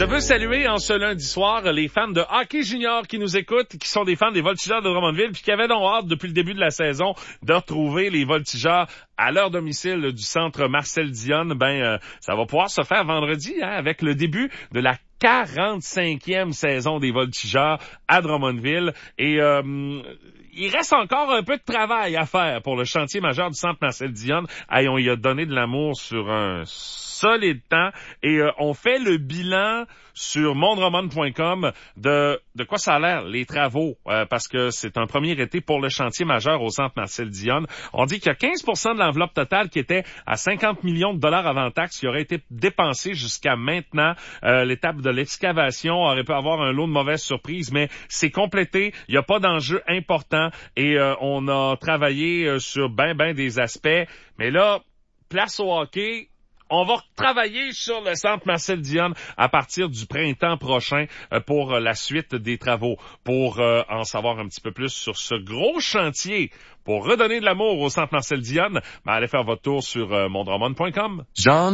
Je veux saluer en ce lundi soir les fans de hockey junior qui nous écoutent, qui sont des fans des Voltigeurs de Drummondville, puis qui avaient donc hâte depuis le début de la saison de retrouver les Voltigeurs à leur domicile du centre Marcel Dionne. Ça va pouvoir se faire vendredi, avec le début de la 45e saison des Voltigeurs à Drummondville. Et il reste encore un peu de travail à faire pour le chantier majeur du centre Marcel Dionne. On y a donné de l'amour sur un solide temps et on fait le bilan sur mondroman.com de quoi ça a l'air, les travaux, parce que c'est un premier été pour le chantier majeur au centre Marcel Dionne. On dit qu'il y a 15% de l'enveloppe totale qui était à 50 millions de dollars avant taxes qui aurait été dépensée jusqu'à maintenant. L'étape de l'excavation aurait pu avoir un lot de mauvaises surprises, mais c'est complété. Il n'y a pas d'enjeu important et on a travaillé sur ben des aspects. Mais là, place au hockey. On va travailler sur le centre Marcel Dionne à partir du printemps prochain pour la suite des travaux. Pour en savoir un petit peu plus sur ce gros chantier, pour redonner de l'amour au centre Marcel Dionne, allez faire votre tour sur mondroman.com.